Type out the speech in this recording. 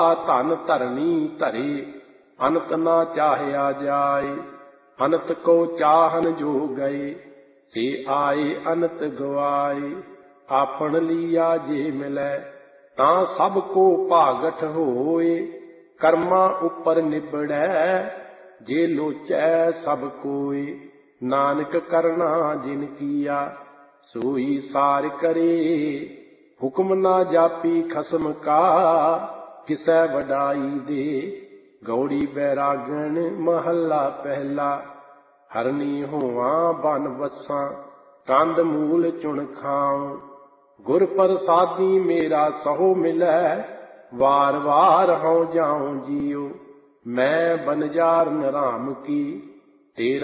ਧਨ ਧਰਨੀ ਧਰੇ, ਅਨੰਤ ਨਾ ਚਾਹਿਆ ਜਾਏ। ਅਨੰਤ ਕੋ ਚਾਹਨ ਜੋ ਗਏ, ਸੇ ਆਏ ਅਨੰਤ ਗਵਾਏ। ਆਪਣ ਲੀਆ ਜੇ ਮਿਲੈ, ਤਾਂ ਸਭ ਕੋ ਭਾਗਠ ਹੋਏ। ਕਰਮਾਂ ਉੱਪਰ ਨਿਬੜੈ, ਜੇ ਲੋਚੈ ਸਭ ਕੋਏ। ਨਾਨਕ ਕਰਨਾ ਜਿਨ ਕੀਆ, ਸੋਈ ਸਾਰ ਕਰੇ। ਹੁਕਮ ਨਾ ਜਾਪੀ ਖਸਮ ਕਾ, ਕਿਸੈ ਵਡਾਈ ਦੇ। ਗੌੜੀ ਬੈਰਾਗਣ ਮਹੱਲਾ ਪਹਿਲਾ। ਹਰਨੀ ਹੋਵਾਂ ਬਨ ਵਸਾਂ, ਕੰਦ ਮੂਲ ਚੁਣ ਖਾਉ। ਗੁਰ ਪ੍ਰਸਾਦੀ ਮੇਰਾ ਸਹੋ ਮਿਲੈ, ਵਾਰ ਵਾਰ ਹਉ ਜਾਉ ਜੀਉ। ਮੈਂ ਬਨਜਾਰਨ ਰਾਮ ਕੀ, ਤੇਰਾ